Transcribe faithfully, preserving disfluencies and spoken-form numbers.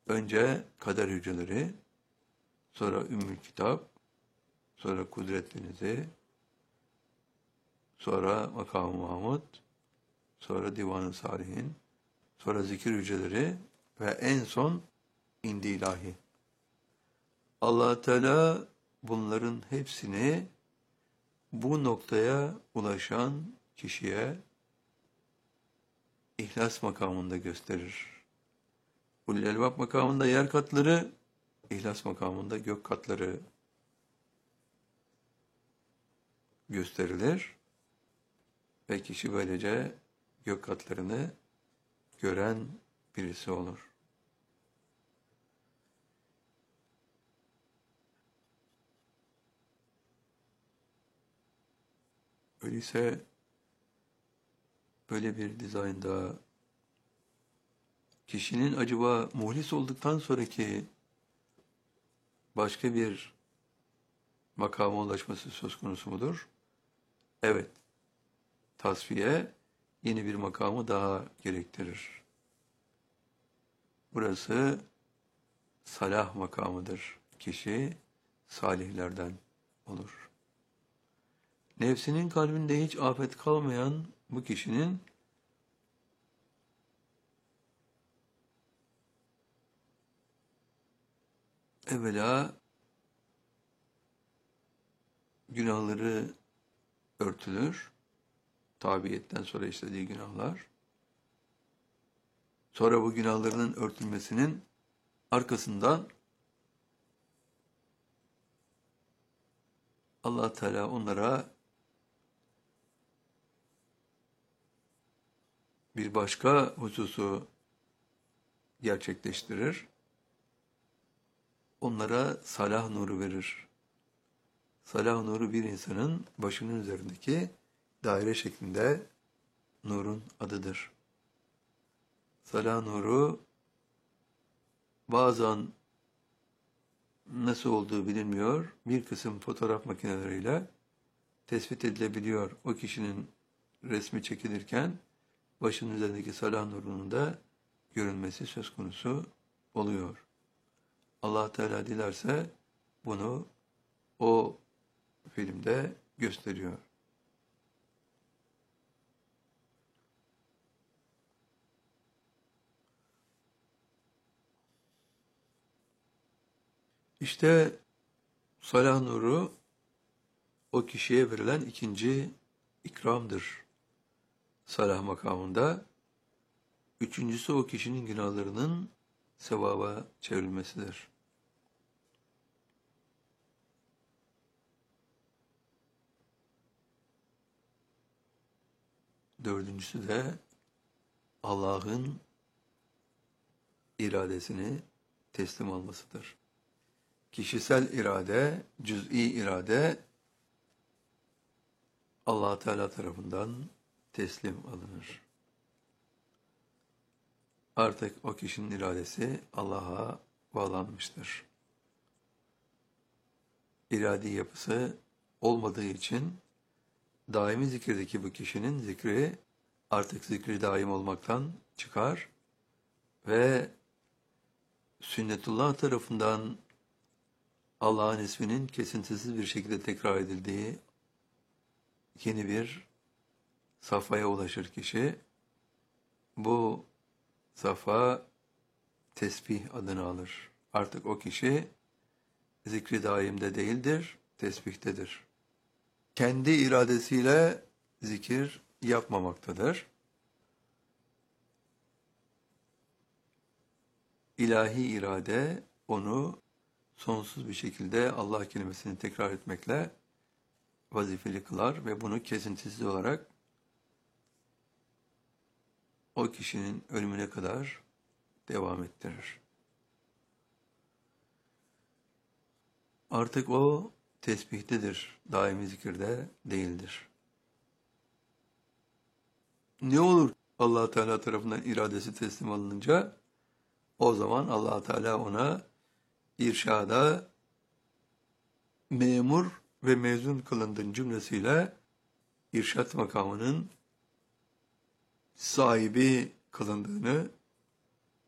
Önce kader hücreleri, sonra Ümmül Kitap, sonra Kudret Denizi, sonra Makam-ı Mahmud, sonra Divan-ı Salihin, sonra zikir hücreleri ve en son indi ilahi. Allah Teala bunların hepsini bu noktaya ulaşan kişiye İhlas makamında gösterir. Ulul Elbab makamında yer katları, İhlas makamında gök katları gösterilir ve kişi böylece gök katlarını gören birisi olur. Öyleyse böyle bir dizaynda kişinin acaba muhlis olduktan sonraki başka bir makama ulaşması söz konusu mudur? Evet. Tasfiye yeni bir makamı daha gerektirir. Burası salah makamıdır. Kişi salihlerden olur. Nefsinin kalbinde hiç afet kalmayan bu kişinin evvela günahları örtülür. Tabiyetten sonra işlediği günahlar. Sonra bu günahlarının örtülmesinin arkasından Allah Teala onlara bir başka hususu gerçekleştirir. Onlara salah nuru verir. Salah nuru bir insanın başının üzerindeki daire şeklinde nurun adıdır. Salah nuru bazen nasıl olduğu bilinmiyor. Bir kısım fotoğraf makineleriyle tespit edilebiliyor. O kişinin resmi çekilirken başının üzerindeki salah nurunun da görünmesi söz konusu oluyor. Allah Teala dilerse bunu o filmde gösteriyor. İşte salah nuru o kişiye verilen ikinci ikramdır. Salah makamında. Üçüncüsü o kişinin günahlarının sevaba çevrilmesidir. Dördüncüsü de Allah'ın iradesini teslim almasıdır. Kişisel irade, cüz'i irade Allah Teala tarafından teslim alınır. Artık o kişinin iradesi Allah'a bağlanmıştır. İradi yapısı olmadığı için daimi zikirdeki bu kişinin zikri artık zikri daim olmaktan çıkar ve sünnetullah tarafından Allah'ın isminin kesintisiz bir şekilde tekrar edildiği yeni bir safhaya ulaşır kişi. Bu safha tesbih adını alır. Artık o kişi zikri daimde değildir, tesbihtedir. Kendi iradesiyle zikir yapmamaktadır. İlahi irade onu sonsuz bir şekilde Allah kelimesini tekrar etmekle vazifeli kılar ve bunu kesintisiz olarak o kişinin ölümüne kadar devam ettirir. Artık o tesbihdedir, daimi zikirde değildir. Ne olur Allah Teala tarafından iradesi teslim alınınca? O zaman Allah Teala ona irşada memur ve mezun kılındığın cümlesiyle irşat makamının sahibi kılındığını